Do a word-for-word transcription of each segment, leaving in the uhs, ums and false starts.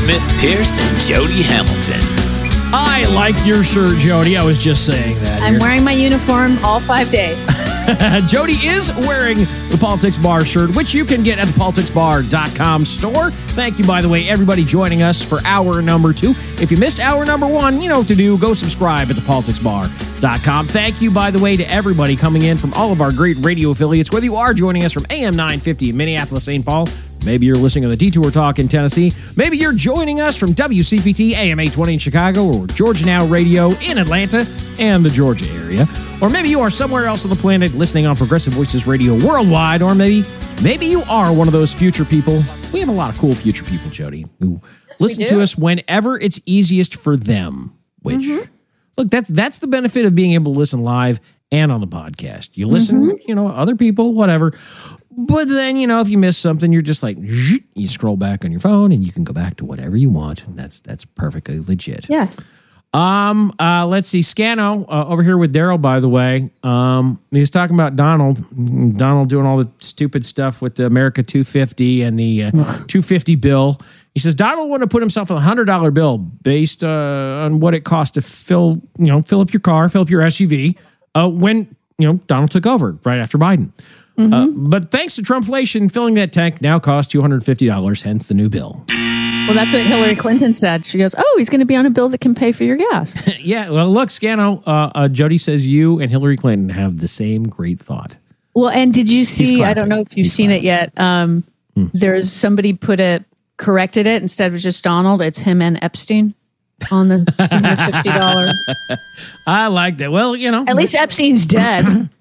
Smith Pierce and Jody Hamilton. I like your shirt, Jody. I was just saying that. I'm wearing my uniform all five days. Jody is wearing the Politics Bar shirt, which you can get at the politics bar dot com store. Thank you, by the way, everybody joining us for hour number two. If you missed hour number one, you know what to do. Go subscribe at the politics bar dot com. Thank you, by the way, to everybody coming in from all of our great radio affiliates, whether you are joining us from A M nine fifty in Minneapolis, Saint Paul. Maybe you're listening on the Detour Talk in Tennessee. Maybe you're joining us from W C P T A M eight twenty in Chicago or Georgia Now Radio in Atlanta and the Georgia area. Or maybe you are somewhere else on the planet listening on Progressive Voices Radio worldwide. Or maybe maybe you are one of those future people. We have a lot of cool future people, Jody, who yes, listen to us whenever it's easiest for them. Which, mm-hmm. look, that's, that's the benefit of being able to listen live and on the podcast. You listen, mm-hmm. you know, other people, whatever. But then, you know, if you miss something, you're just like, you scroll back on your phone and you can go back to whatever you want. And that's that's perfectly legit. Yeah. Um. Uh. Let's see. Scano uh, over here with Daryl, by the way. Um. He was talking about Donald. Donald doing all the stupid stuff with the America two fifty and the uh, two fifty bill. He says Donald wanted to put himself on a one hundred dollar bill based uh, on what it cost to fill, you know, fill up your car, fill up your S U V uh, when, you know, Donald took over right after Biden. Mm-hmm. Uh, but thanks to Trumpflation, filling that tank now costs two hundred fifty dollars, hence the new bill. Well, that's what Hillary Clinton said. She goes, oh, he's going to be on a bill that can pay for your gas. Yeah, well, look, Scano, uh, uh, Jody says you and Hillary Clinton have the same great thought. Well, and did you see, I don't know if you've He's seen clapping. it yet, um, hmm. there's somebody put it, corrected it, instead of just Donald, it's him and Epstein on the one hundred fifty dollars. I like that. Well, you know. At least Epstein's dead.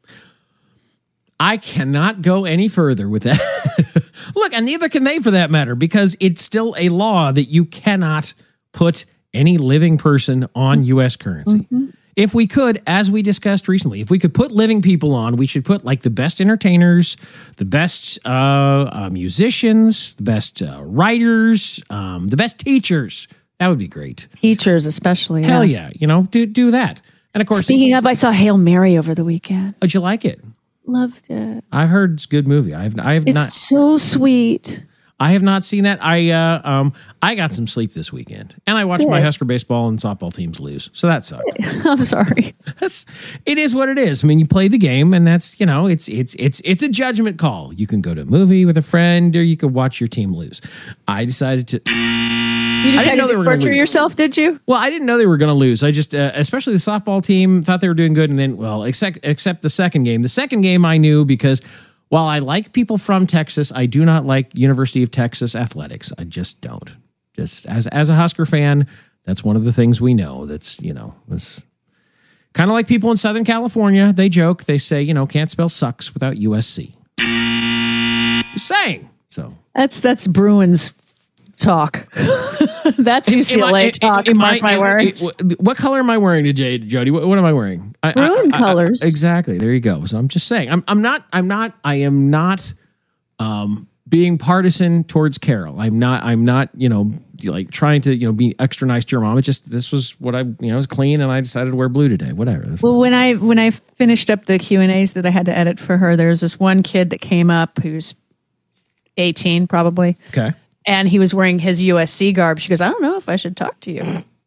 I cannot go any further with that. Look, and neither can they for that matter, because it's still a law that you cannot put any living person on U S currency. Mm-hmm. If we could, as we discussed recently, if we could put living people on, we should put like the best entertainers, the best uh, uh, musicians, the best uh, writers, um, the best teachers. That would be great. Teachers especially. Hell yeah. yeah. You know, do, do that. And of course. Speaking of, I saw Hail Mary over the weekend. How'd you like it? Loved it. I've heard it's a good movie. I've I have it's not. It's so sweet. I have not seen that. I uh, um I got some sleep this weekend, and I watched good. my Husker baseball and softball teams lose. So that sucked. I'm sorry. That's, it is what it is. I mean, you play the game, and that's you know, it's it's it's it's a judgment call. You can go to a movie with a friend, or you could watch your team lose. I decided to. You decided to torture yourself, did you? Well, I didn't know they were going to lose. I just, uh, especially the softball team, thought they were doing good. And then, well, except except the second game. The second game I knew because while I like people from Texas, I do not like University of Texas athletics. I just don't. Just as as a Husker fan, that's one of the things we know. That's, you know, it's kind of like people in Southern California. They joke. They say, you know, can't spell sucks without U S C. Just saying. So that's that's Bruins talk. That's U C L A am, am talk. Am, mark I, my words. What color am I wearing today, Jody? What, what am I wearing? Maroon colors. I, exactly. There you go. So I'm just saying. I'm. I'm not. I'm not. I am not. Um, being partisan towards Carol. I'm not. I'm not. You know, like trying to. You know, be extra nice to your mom. It just. This was what I. You know, was clean, and I decided to wear blue today. Whatever. That's well, fine. when I when I finished up the Q and A's that I had to edit for her, there was this one kid that came up who's eighteen, probably. Okay. And he was wearing his U S C garb. She goes, I don't know if I should talk to you.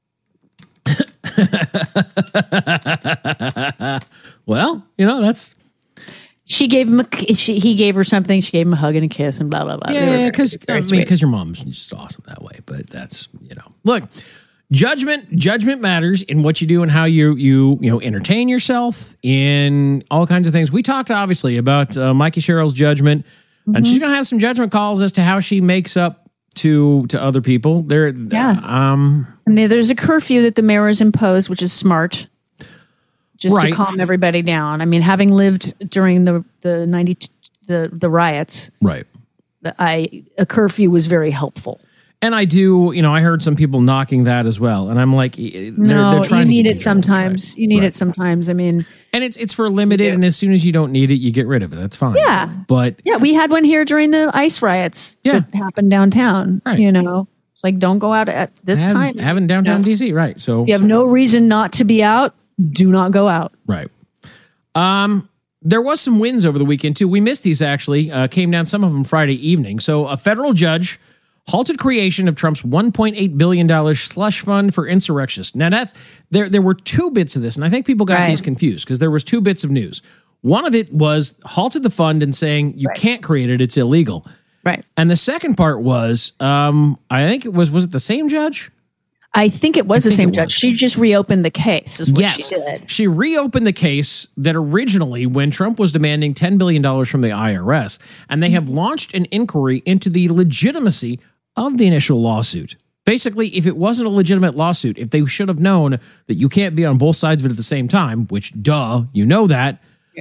Well, you know, that's. She gave him a, she, he gave her something. She gave him a hug and a kiss and blah, blah, blah. Yeah, because I mean, because your mom's just awesome that way. But that's, you know, look, judgment, judgment matters in what you do and how you, you, you know, entertain yourself in all kinds of things. We talked obviously about uh, Mikey Sherrill's judgment. Mm-hmm. And she's going to have some judgment calls as to how she makes up to to other people. There, yeah. Um, I mean, there's a curfew that the mayor has imposed, which is smart, just right. to calm everybody down. I mean, having lived during the the ninety the the riots, right? I a curfew was very helpful. And I do, you know, I heard some people knocking that as well, and I'm like, they're, no, they're trying you need to it sometimes. Right. You need right. it sometimes. I mean, and it's it's for limited, and as soon as you don't need it, you get rid of it. That's fine. Yeah, but yeah, we had one here during the ICE riots. Yeah. that happened downtown. Right. You know, it's like don't go out at this have, time. Having downtown yeah. D C, right? So if you have no reason not to be out, do not go out. Right. Um. There was some wins over the weekend too. We missed these actually. Uh, came down some of them Friday evening. So a federal judge halted creation of Trump's one point eight billion dollars slush fund for insurrectionists. Now, that's there. There were two bits of this, and I think people got right. these confused because there was two bits of news. One of it was halted the fund and saying you right. can't create it; it's illegal. Right. And the second part was, um, I think it was, was it the same judge? I think it was I the same was. judge. She just reopened the case is what yes. she did. She reopened the case that originally when Trump was demanding ten billion dollars from the I R S, and they have launched an inquiry into the legitimacy of the initial lawsuit. Basically, if it wasn't a legitimate lawsuit, if they should have known that you can't be on both sides of it at the same time, which duh, you know that, yeah,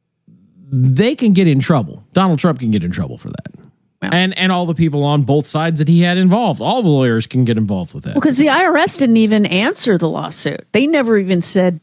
they can get in trouble. Donald Trump can get in trouble for that. Yeah. And and all the people on both sides that he had involved. All the lawyers can get involved with that. Because the I R S didn't even answer the lawsuit. They never even said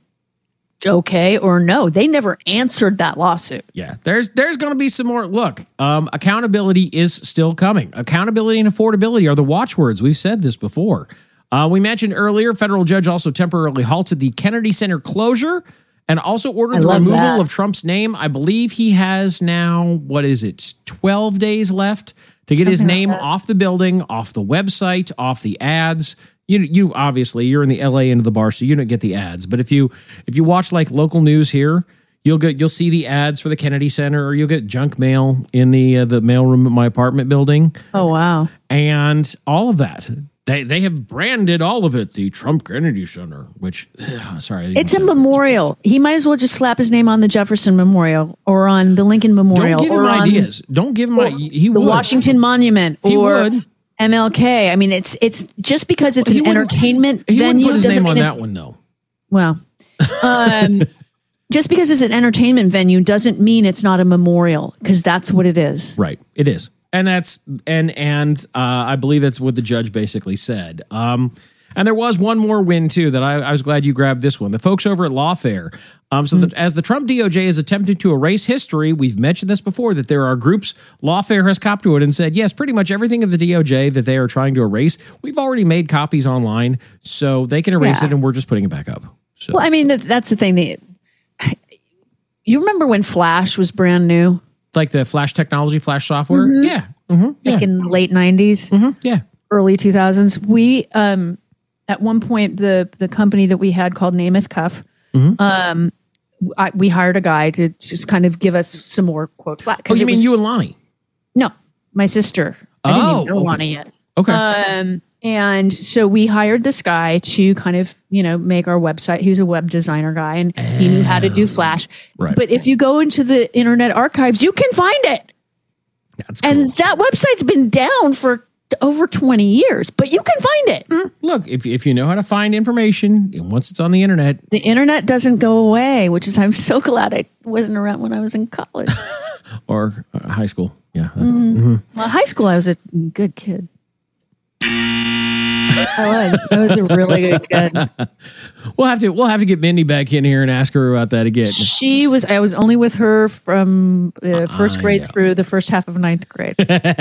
okay or no. They never answered that lawsuit. Yeah, there's there's going to be some more. Look, um, accountability is still coming. Accountability and affordability are the watchwords. We've said this before. Uh, we mentioned earlier, federal judge also temporarily halted the Kennedy Center closure and also ordered I the removal that. of Trump's name. I believe he has now, what is it, twelve days left to get Something his name like off the building, off the website, off the ads. You you obviously, you're in the L A end of the bar, so you don't get the ads. But if you if you watch like local news here, you'll get you'll see the ads for the Kennedy Center, or you'll get junk mail in the uh, the mailroom at my apartment building. Oh, wow. And all of that. They they have branded all of it the Trump Kennedy Center, which, ugh, sorry. It's a memorial. He might as well just slap his name on the Jefferson Memorial or on the Lincoln Memorial. Don't give him or ideas. On, Don't give him, a, he the would. Washington Monument he or would. M L K. I mean, it's it's just because it's well, an entertainment he venue. He wouldn't put his doesn't name on mean that one, though. Well, um, just because it's an entertainment venue doesn't mean it's not a memorial, because that's what it is. Right. It is. And that's and and uh, I believe that's what the judge basically said. Um, and there was one more win too that I, I was glad you grabbed this one. The folks over at Lawfare. Um, so mm-hmm. that as the Trump D O J is attempting to erase history, we've mentioned this before that there are groups. Lawfare has copped to it and said yes, pretty much everything of the D O J that they are trying to erase, we've already made copies online, so they can erase yeah. it, and we're just putting it back up. So. Well, I mean that's the thing. That, you remember when Flash was brand new? Like the Flash technology, Flash software? Mm-hmm. Yeah. Mm-hmm. yeah. Like in the late nineties? Mm-hmm. Yeah. Early two thousands. We, um, at one point, the the company that we had called Namath Cuff, mm-hmm. um, I, we hired a guy to just kind of give us some more, quote, flat. Oh, you mean was, you and Lonnie? No, my sister. I oh, didn't even know okay. Lonnie yet. Okay. Um, and so we hired this guy to kind of, you know, make our website. He was a web designer guy, and oh, he knew how to do Flash. Right. But if you go into the Internet Archives, you can find it. That's cool. And that website's been down for over twenty years, but you can find it. Mm, look, if if you know how to find information, and once it's on the internet, the internet doesn't go away, which is I'm so glad I wasn't around when I was in college or uh, high school. Yeah. Mm-hmm. Mm-hmm. Well, high school, I was a good kid. I was. I was a really good kid. We'll have to. We'll have to get Mindy back in here and ask her about that again. She was. I was only with her from uh, first grade uh, yeah. through the first half of ninth grade.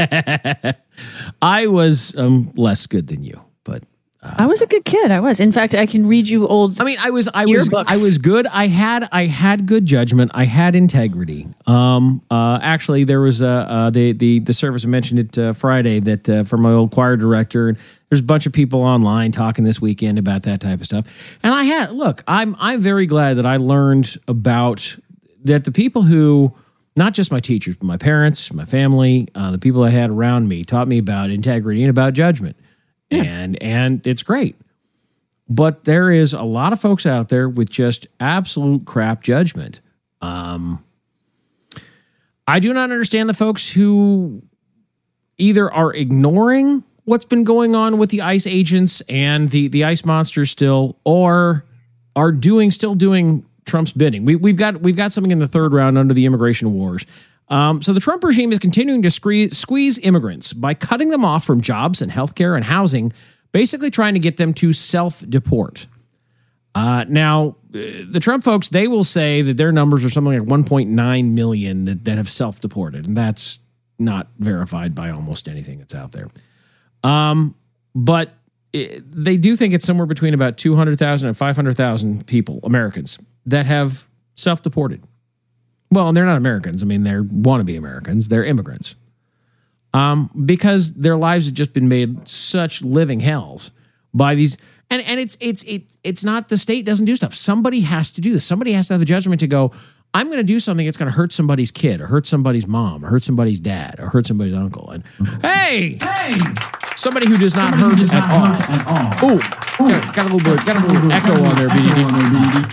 I was um, less good than you, but uh, I was a good kid. I was. In fact, I can read you old. I mean, I was. I was. yearbooks. I was good. I had. I had good judgment. I had integrity. Um. Uh. Actually, there was a. Uh, the the the service I mentioned it uh, Friday that uh, for my old choir director. And there's a bunch of people online talking this weekend about that type of stuff. And I had, look, I'm I'm very glad that I learned about that the people who, not just my teachers, but my parents, my family, uh, the people I had around me taught me about integrity and about judgment. Yeah. And and it's great. But there is a lot of folks out there with just absolute crap judgment. Um, I do not understand the folks who either are ignoring what's been going on with the ICE agents and the, the ICE monsters still, or are doing still doing Trump's bidding. We, we've got we've got something in the third round under the immigration wars. Um, so the Trump regime is continuing to squeeze, squeeze immigrants by cutting them off from jobs and healthcare and housing, basically trying to get them to self-deport. Uh, now, the Trump folks, they will say that their numbers are something like one point nine million that, that have self-deported, and that's not verified by almost anything that's out there. Um, but it, they do think it's somewhere between about two hundred thousand and five hundred thousand people, Americans, that have self-deported. Well, and they're not Americans. I mean, they're wannabe Americans. They're immigrants. um, because their lives have just been made such living hells by these. And and it's it's it, it's not the state doesn't do stuff. Somebody has to do this. Somebody has to have the judgment to go, I'm going to do something that's going to hurt somebody's kid or hurt somebody's mom or hurt somebody's dad or hurt somebody's uncle. And hey, hey, somebody who does not hurt at all. Oh, got, got a little bit, got a little echo on there, B D D.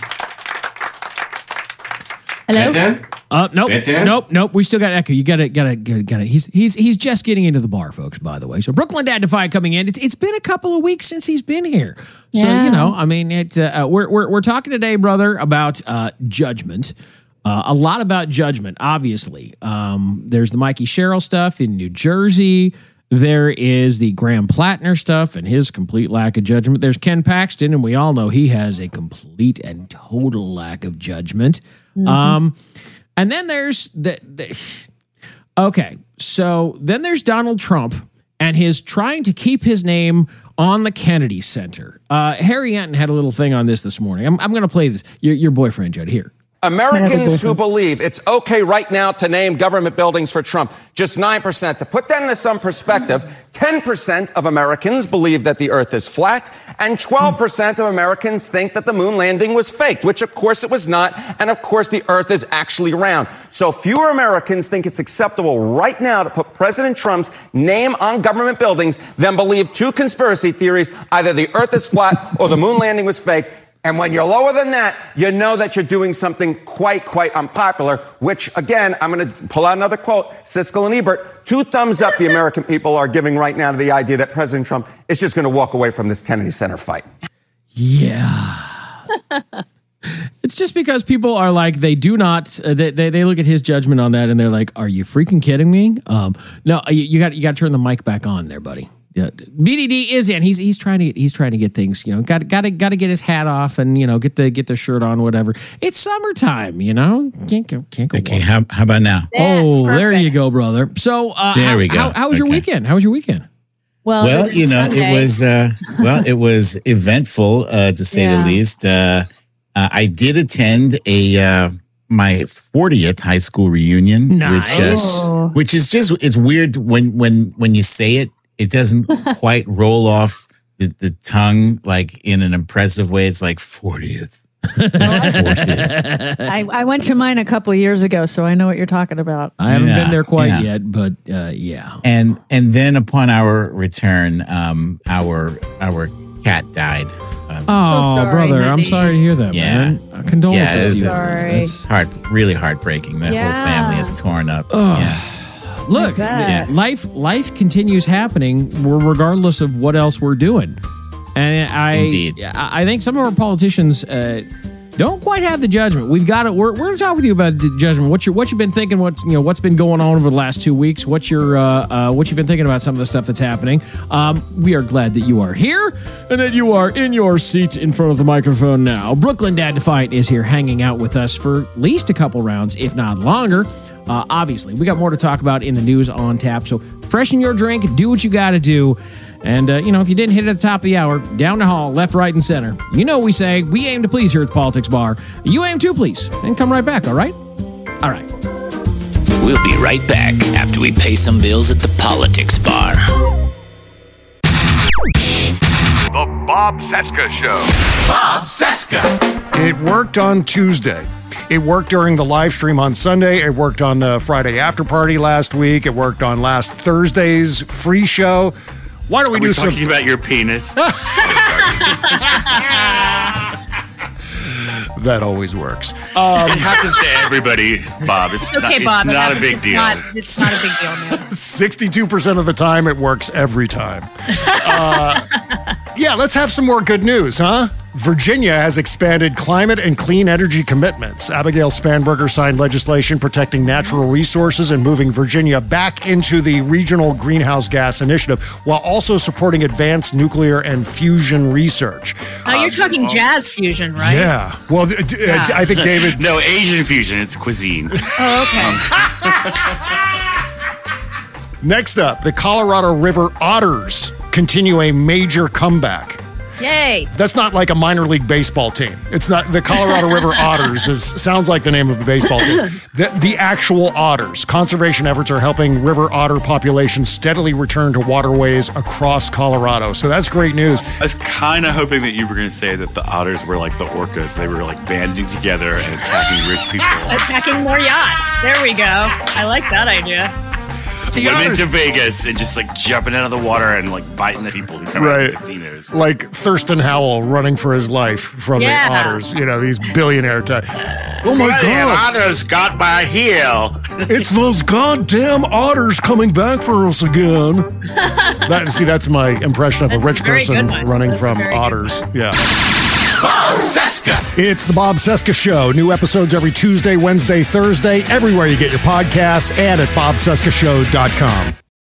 Hello? Uh, nope, nope, nope. We still got echo. You got to, got to, got to. He's he's he's just getting into the bar, folks. By the way, so Brooklyn Dad Defy coming in. It's, it's been a couple of weeks since he's been here, so yeah. you know. I mean, it. Uh, we're we're we're talking today, brother, about uh, judgment. Uh, a lot about judgment. Obviously, um, there's the Mikey Sherrill stuff in New Jersey. There is the Graham Plattner stuff and his complete lack of judgment. There's Ken Paxton, and we all know he has a complete and total lack of judgment. Mm-hmm. Um, and then there's the, the okay. So then there's Donald Trump and his trying to keep his name on the Kennedy Center. Uh, Harry Enton had a little thing on this this morning. I'm, I'm going to play this. Your, your boyfriend, Judd, here. Americans who believe it's okay right now to name government buildings for Trump, just nine percent. To put that into some perspective, ten percent of Americans believe that the earth is flat, and twelve percent of Americans think that the moon landing was faked, which of course it was not, and of course the earth is actually round. So fewer Americans think it's acceptable right now to put President Trump's name on government buildings than believe two conspiracy theories, either the earth is flat or the moon landing was fake. And when you're lower than that, you know that you're doing something quite, quite unpopular, which, again, I'm going to pull out another quote, Siskel and Ebert, two thumbs up the American people are giving right now to the idea that President Trump is just going to walk away from this Kennedy Center fight. Yeah. It's just because people are like, they do not, uh, they, they they look at his judgment on that and they're like, are you freaking kidding me? Um, no, you, you got you got to turn the mic back on there, buddy. Yeah, B D D is in. He's he's trying to he's trying to get things. You know, got got to got to get his hat off and you know get the get the shirt on. Whatever. It's summertime. You know, can't go can't go. Okay, how, how about now? That's oh, perfect. there you go, brother. So uh, there how, we go. How, how was your okay. weekend? How was your weekend? Well, Well, you know, Sunday. it was uh, well, it was eventful uh, to say Yeah. the least. Uh, uh, I did attend a uh, my fortieth high school reunion, Nice. which uh, Oh. which is just it's weird when when when you say it. It doesn't quite roll off the, the tongue like in an impressive way. It's like fortieth. fortieth. I, I went to mine a couple of years ago, so I know what you're talking about. I haven't Yeah, been there quite yeah. yet, but uh, yeah. And and then upon our return, um, our our cat died. Um, Oh, sorry, brother, I'm honey. sorry to hear that, Yeah. man. Uh, condolences Yeah, to it's- you. Sorry. That's- hard, really heartbreaking. The Yeah. whole family is torn up. Ugh. Yeah. Look, bet. life life continues happening regardless of what else we're doing, and I Indeed. I I think some of our politicians uh, don't quite have the judgment. We've got it. We're we're going to talk with you about the judgment. What you what you've been thinking? What you know? What's been going on over the last two weeks? What's your uh, uh, what you've been thinking about some of the stuff that's happening? Um, we are glad that you are here and that you are in your seat in front of the microphone now. Brooklyn Dad Defiant is here, hanging out with us for at least a couple rounds, if not longer. Uh, obviously, we got more to talk about in the news on tap. So freshen your drink, do what you got to do. And, uh, you know, if you didn't hit it at the top of the hour, down the hall, left, right, and center. You know, we say we aim to please here at the Politics Bar. You aim to please. And come right back, all right? All right. We'll be right back after we pay some bills at the Politics Bar. The Bob Cesca Show. Bob Cesca. It worked on Tuesday. It worked during the live stream on Sunday. It worked on the Friday after party last week. It worked on last Thursday's free show. Why don't we Are do we some... talking about your penis? That always works. it happens to everybody, Bob. It's Okay, not, it's Bob. it not a happens. big It's deal. Not, it's not a big deal, man. sixty-two percent of the time, it works every time. Uh, yeah, let's have some more good news, huh? Virginia has expanded climate and clean energy commitments. Abigail Spanberger signed legislation protecting natural resources and moving Virginia back into the regional greenhouse gas initiative while also supporting advanced nuclear and fusion research. Now you're talking jazz fusion, right? Yeah. Well, d- d- Yeah. I think David... No, Asian fusion. It's cuisine. Oh, okay. Next up, the Colorado River otters continue a major comeback. Yay. That's not like a minor league baseball team. It's not the Colorado River Otters. Is, sounds like the name of a baseball team. The, the actual otters. Conservation efforts are helping river otter populations steadily return to waterways across Colorado. So that's great news. I was kind of hoping that you were going to say that the otters were like the orcas. They were like banding together and attacking rich people. Attacking more yachts. There we go. I like that idea. The Went into Vegas and just like jumping out of the water and like biting the people who come right. out of the casinos. Like Thurston Howell running for his life from yeah. the otters. You know, these billionaire types. Oh my well, God. The otters got my heel. It's those goddamn otters coming back for us again. that, see, that's my impression of that's a rich a person running that's from otters. Yeah. Bob Cesca. It's the Bob Cesca Show. New episodes every Tuesday, Wednesday, Thursday, everywhere you get your podcasts and at bob cesca show dot com.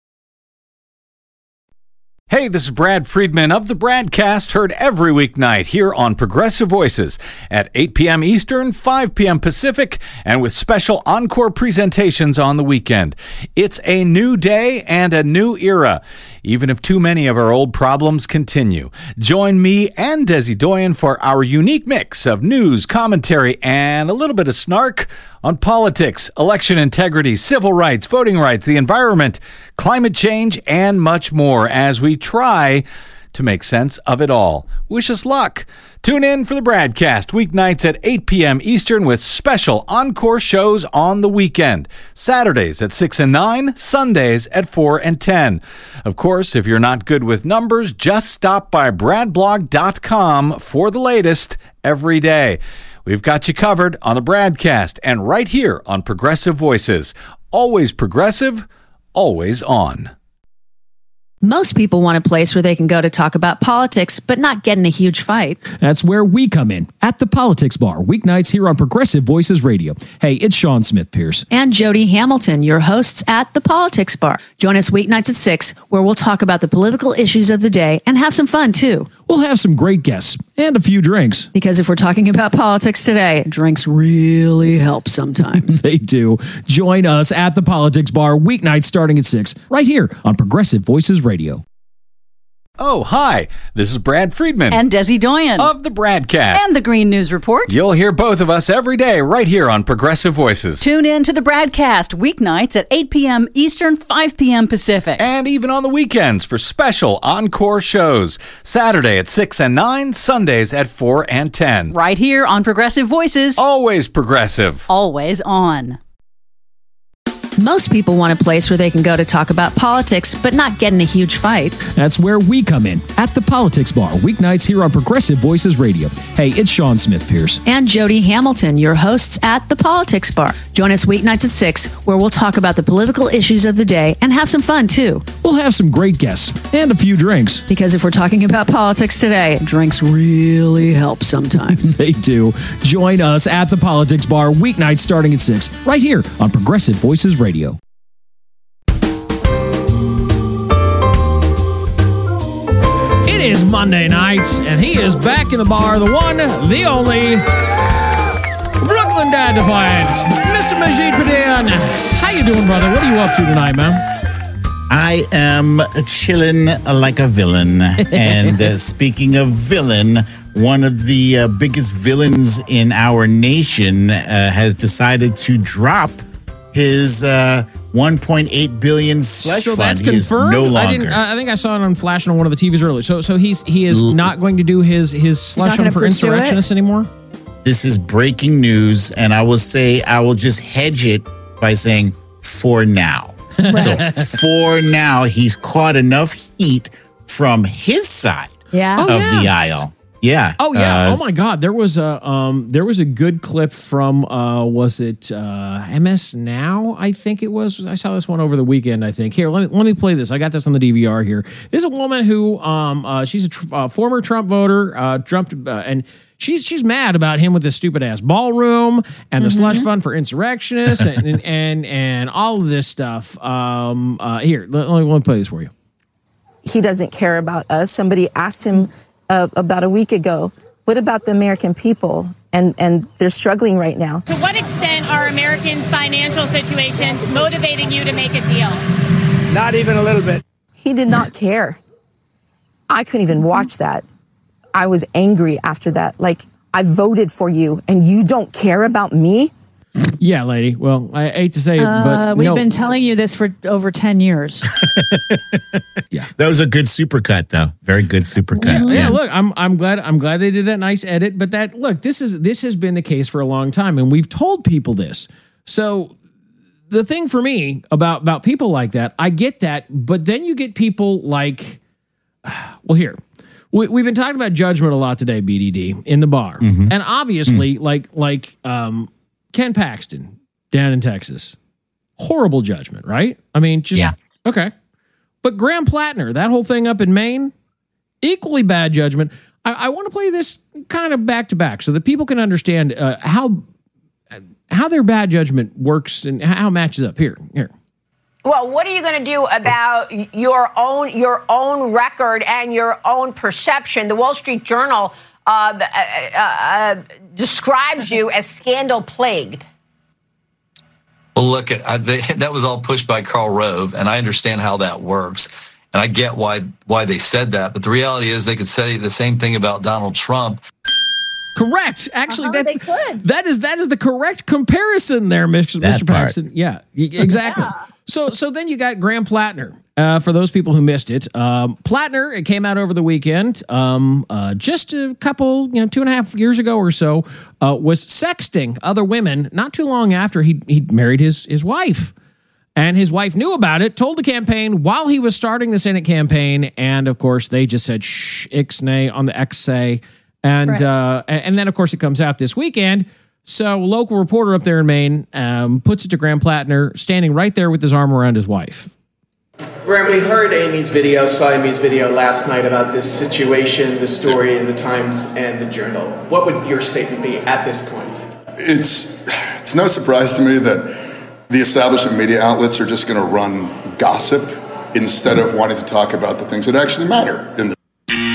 Hey, this is Brad Friedman of the Bradcast, heard every weeknight here on Progressive Voices at eight p.m. Eastern, five p.m. Pacific, and with special encore presentations on the weekend. It's a new day and a new era, even if too many of our old problems continue. Join me and Desi Doyen for our unique mix of news, commentary, and a little bit of snark on politics, election integrity, civil rights, voting rights, the environment, climate change, and much more as we try to make sense of it all. Wish us luck. Tune in for the Bradcast weeknights at eight p.m. Eastern with special encore shows on the weekend. Saturdays at six and nine, Sundays at four and ten. Of course, if you're not good with numbers, just stop by brad blog dot com for the latest every day. We've got you covered on the Bradcast and right here on Progressive Voices. Always progressive, always on. Most people want a place where they can go to talk about politics, but not get in a huge fight. That's where we come in, at the Politics Bar, weeknights here on Progressive Voices Radio. Hey, it's Sean Smith Pierce. And Jody Hamilton, your hosts at the Politics Bar. Join us weeknights at six, where we'll talk about the political issues of the day and have some fun, too. We'll have some great guests and a few drinks. Because if we're talking about politics today, drinks really help sometimes. They do. Join us at the Politics Bar, weeknights starting at six, right here on Progressive Voices Radio. Oh, hi. This is Brad Friedman. And Desi Doyen. Of the Bradcast. And the Green News Report. You'll hear both of us every day right here on Progressive Voices. Tune in to the Bradcast weeknights at eight p.m. Eastern, five p.m. Pacific. And even on the weekends for special encore shows. Saturday at six and nine, Sundays at four and ten. Right here on Progressive Voices. Always progressive. Always on. Most people want a place where they can go to talk about politics, but not get in a huge fight. That's where we come in, at the Politics Bar, weeknights here on Progressive Voices Radio. Hey, it's Sean Smith Pierce. And Jody Hamilton, your hosts at the Politics Bar. Join us weeknights at six, where we'll talk about the political issues of the day and have some fun, too. We'll have some great guests and a few drinks. Because if we're talking about politics today, drinks really help sometimes. They do. Join us at the Politics Bar, weeknights starting at six, right here on Progressive Voices Radio. Radio. It is Monday night, and he is back in the bar, the one, the only, Brooklyn Dad Defiant, Mister Majid Padian. How you doing, brother? What are you up to tonight, man? I am chilling like a villain. And uh, speaking of villain, one of the uh, biggest villains in our nation uh, has decided to drop his uh, one point eight billion dollars slush so fund. That's He is confirmed. no longer. I didn't. I think I saw it on flashing on one of the T Vs earlier. So, so he's he is L- not going to do his his slush fund for insurrectionists it? anymore. This is breaking news, and I will say I will just hedge it by saying for now. So for now, he's caught enough heat from his side yeah. of oh, yeah. the aisle. Yeah. Oh yeah. Uh, oh my God. There was a um. There was a good clip from uh. Was it uh M S Now? I think it was. I saw this one over the weekend. I think. Here, let me let me play this. I got this on the D V R here. There's a woman who um. Uh, she's a tr- uh, former Trump voter. Uh, Trump uh, and. She's she's mad about him with this stupid ass ballroom and the mm-hmm. slush fund for insurrectionists and, and and and all of this stuff. Um, uh, here, let, let me play this for you. He doesn't care about us. Somebody asked him uh, about a week ago, "What about the American people?" And and they're struggling right now. To what extent are Americans' financial situations motivating you to make a deal? Not even a little bit. He did not care. I couldn't even watch that. I was angry after that. Like, I voted for you and you don't care about me? Yeah, lady. Well, I hate to say it, uh, but we've no. been telling you this for over ten years. Yeah, that was a good supercut, though. Very good supercut. Yeah, yeah. yeah, look, I'm I'm glad I'm glad they did that nice edit. But that look, this is this has been the case for a long time, and we've told people this. So the thing for me about about people like that, I get that, but then you get people like, well, here. We, we've been talking about judgment a lot today, B D D, in the bar. Mm-hmm. And obviously, mm. like like um, Ken Paxton down in Texas, horrible judgment, right? I mean, just, yeah. okay. But Graham Plattner, that whole thing up in Maine, equally bad judgment. I, I want to play this kind of back to back so that people can understand uh, how how their bad judgment works and how it matches up. Here, here. Well, what are you going to do about your own your own record and your own perception? The Wall Street Journal uh, uh, uh, describes you as scandal-plagued. Well, look, I, they, that was all pushed by Karl Rove, and I understand how that works, and I get why why they said that. But the reality is, they could say the same thing about Donald Trump. Correct. Actually, uh-huh, that, they could. that is that is the correct comparison there, Mister That Mister Paxton. Yeah, exactly. Yeah. So so then you got Graham Plattner. Uh, for those people who missed it, um, Plattner, it came out over the weekend, um, uh, just a couple, you know, two and a half years ago or so, uh, was sexting other women not too long after he he married his his wife. And his wife knew about it, told the campaign while he was starting the Senate campaign. And of course, they just said, shh, ixnay on the X-say. And, Right. uh, and then, of course, it comes out this weekend. So a local reporter up there in Maine um, puts it to Graham Plattner, standing right there with his arm around his wife. Graham, we heard Amy's video, saw Amy's video last night about this situation, the story in the Times and the Journal. What would your statement be at this point? It's it's no surprise to me that the establishment media outlets are just going to run gossip instead of wanting to talk about the things that actually matter. In the-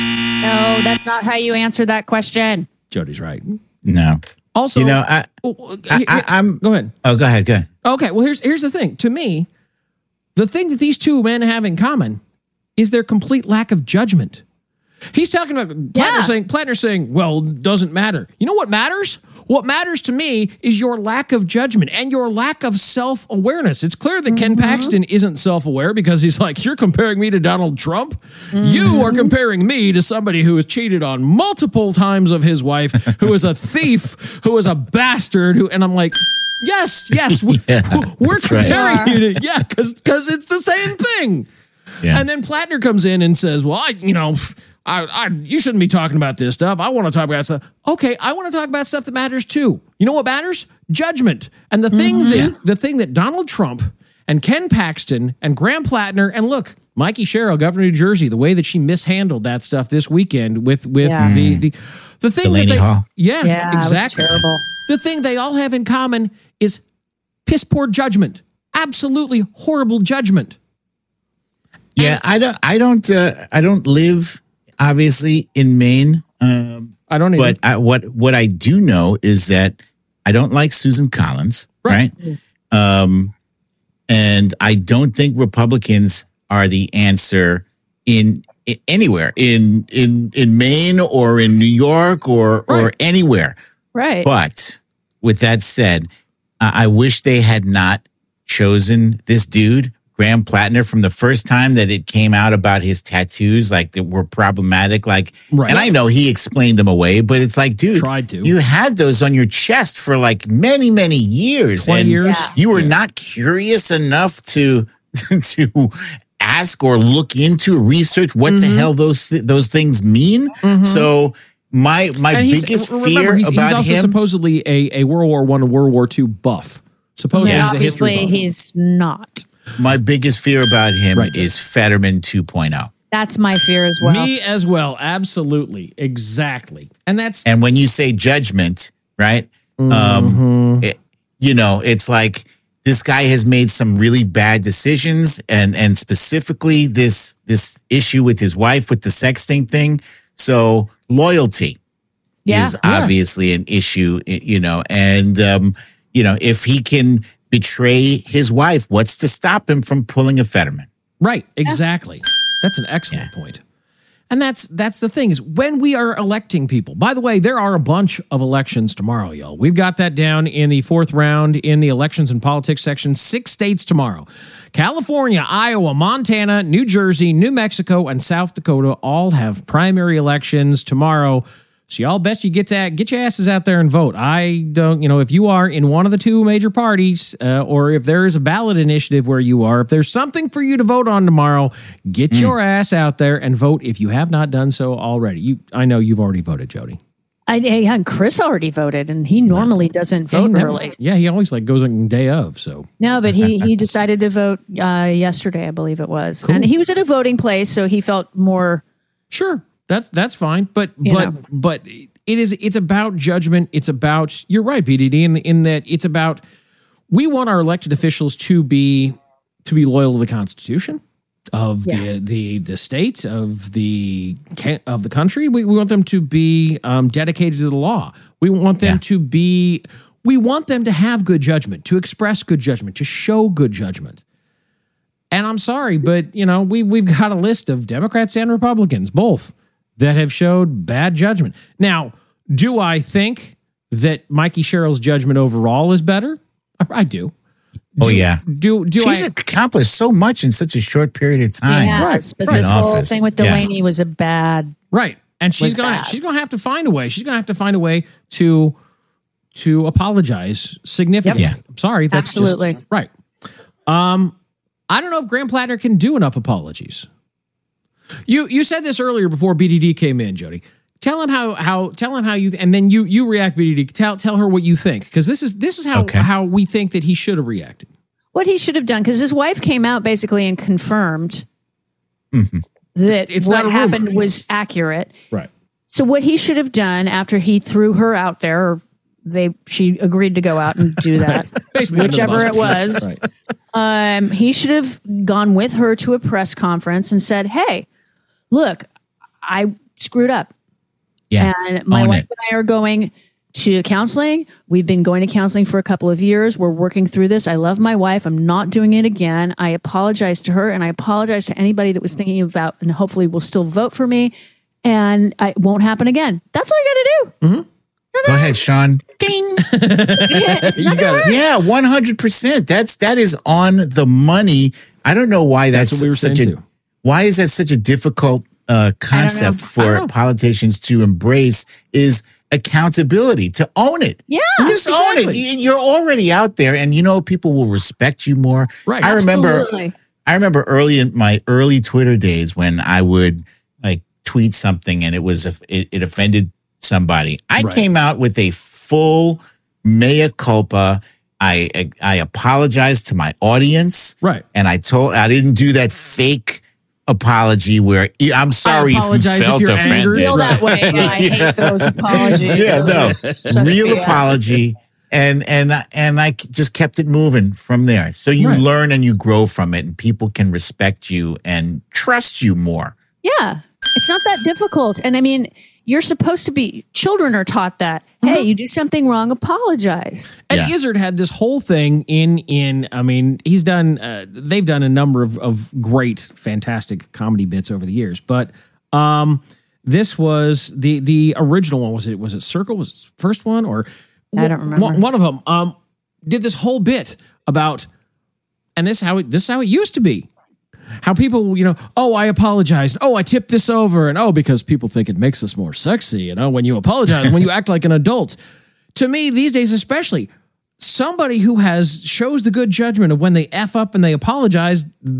No, that's not how you answer that question. Jody's right. No. Also, you know, I, I, I, I'm. Go ahead. Oh, go ahead. Go ahead. Okay, well, here's here's the thing. To me, the thing that these two men have in common is their complete lack of judgment. He's talking about Plattner Yeah. saying, Plattner saying, well, doesn't matter. You know what matters? What matters to me is your lack of judgment and your lack of self-awareness. It's clear that Ken Paxton isn't self-aware because he's like, you're comparing me to Donald Trump? You are comparing me to somebody who has cheated on multiple times of his wife, who is a thief, who is a bastard, who, and I'm like, yes, yes, we, Yeah, we're that's right. comparing you to, yeah, because because it's the same thing. Yeah. And then Plattner comes in and says, well, I, you know, I, I, you shouldn't be talking about this stuff. I want to talk about stuff. Okay, I want to talk about stuff that matters too. You know what matters? Judgment. And the thing that Yeah. the thing that Donald Trump and Ken Paxton and Graham Plattner and look, Mikey Sherrill, governor of New Jersey, the way that she mishandled that stuff this weekend with with Yeah. the, the the thing Delaney that they, Hall. yeah, Yeah, exactly. it was terrible. The thing they all have in common is piss poor judgment. Absolutely horrible judgment. Yeah, I don't. I don't. Uh, I don't live obviously in Maine. Um, I don't either. But I, what what I do know is that I don't like Susan Collins, right? Right. Um, and I don't think Republicans are the answer in, in anywhere in in in Maine or in New York or or Right. anywhere. Right. But with that said, I I wish they had not chosen this dude, Graham Plattner, from the first time that it came out about his tattoos, like that were problematic. Like, Right. and I know he explained them away, but it's like, dude, Tried to. you had those on your chest for like many, many years, twenty and years. Yeah. you were not curious enough to to ask or look into research what Mm-hmm. the hell those those things mean. So my my And he's- biggest remember, fear he's, about he's also him. supposedly a, a World War One and World War Two buff. Supposedly Yeah, he's a history obviously, buff. he's not. My biggest fear about him Right. is Fetterman two point oh. That's my fear as well. Me as well. Absolutely. Exactly. And that's And when you say judgment, right? Mm-hmm. Um, it, you know, it's like this guy has made some really bad decisions, and and specifically this this issue with his wife with the sexting thing. So loyalty Yeah. is Yeah. obviously an issue, i- you know, and um, you know, if he can betray his wife, what's to stop him from pulling a Fetterman? right. Exactly. That's an excellent point. And that's that's the thing is when we are electing people. By the way, there are a bunch of elections tomorrow, y'all. We've got that down in the fourth round in the elections and politics section. Six states tomorrow. California, Iowa, Montana, New Jersey, New Mexico, and South Dakota all have primary elections tomorrow. So y'all best you get to, get your asses out there and vote. I don't, you know, if you are in one of the two major parties, uh, or if there is a ballot initiative where you are, if there's something for you to vote on tomorrow, get mm. your ass out there and vote if you have not done so already. You, I know you've already voted, Jody. I, yeah, and Chris already voted, and he normally doesn't vote never, early. Yeah, he always like goes on day of. So no, but he he decided to vote uh, yesterday, I believe it was, cool. And he was at a voting place, so he felt more sure. That's that's fine, but you but know. but it is it's about judgment. It's about you're right, B D D, in in that it's about we want our elected officials to be to be loyal to the Constitution of yeah. the the the state of the of the country. We, we want them to be um, dedicated to the law. We want them yeah. to be. We want them to have good judgment, to express good judgment, to show good judgment. And I'm sorry, but you know we we've got a list of Democrats and Republicans both that have showed bad judgment. Now, do I think that Mikey Sherrill's judgment overall is better? I, I do. Oh do, yeah. Do do She's I accomplished so much in such a short period of time? Yes, right, but right. this In whole office. thing with Delaney yeah. was a bad right, and she's gonna bad. she's gonna have to find a way. She's gonna have to find a way to to apologize significantly. Yep. Yeah. I'm sorry, that's absolutely just, right. Um, I don't know if Graham Plattner can do enough apologies. You you said this earlier before B D D came in, Jody. Tell him how how tell him how you and then you you react, B D D. Tell tell her what you think because this is this is how okay. how we think that he should have reacted. What he should have done because his wife came out basically and confirmed mm-hmm. that it's what not happened was accurate. Right. So what he should have done after he threw her out there, or they she agreed to go out and do that, Basically whichever it was. Right. Um, he should have gone with her to a press conference and said, "Hey, look, I screwed up. Yeah, and my own wife it. and I are going to counseling. We've been going to counseling for a couple of years. We're working through this. I love my wife. I'm not doing it again. I apologize to her, and I apologize to anybody that was thinking about and hopefully will still vote for me. And it won't happen again. That's all you got to do." Mm-hmm. Go ahead, Sean. Ding. Yeah, it's not gonna hurt. Yeah, one hundred percent. That's that is on the money. I don't know why that's, That's what we were such saying a too. why is that such a difficult uh, concept for politicians to embrace is accountability, to own it. Yeah, just exactly. own it. You- You're already out there, and you know people will respect you more. Right. I remember. Absolutely. I remember early in my early Twitter days when I would like tweet something and it was it, it offended somebody. I Right. came out with a full mea culpa. I I apologized to my audience. Right. And I told I didn't do that fake apology where I'm sorry if you apologize if felt you're offended. angry. Feel that way. Yeah, I hate those apologies. Yeah, no. Such a Real B S. apology. And and and I just kept it moving from there. So you Right. learn and you grow from it, and people can respect you and trust you more. Yeah, it's not that difficult. And I mean, you're supposed to be, children are taught that, hey, you do something wrong, apologize. And Yeah. Izzard had this whole thing in in. I mean, he's done. Uh, they've done a number of of great, fantastic comedy bits over the years. But um, this was the the original one. Was it was it Circle? Was it the first one or? I don't remember. One, one of them um, did this whole bit about, and this is how it, this is how it used to be. How people, you know, oh, I apologized. Oh, I tipped this over. And oh, because people think it makes us more sexy, you know, when you apologize, when you act like an adult. To me, these days especially, somebody who has shows the good judgment of when they F up and they apologize,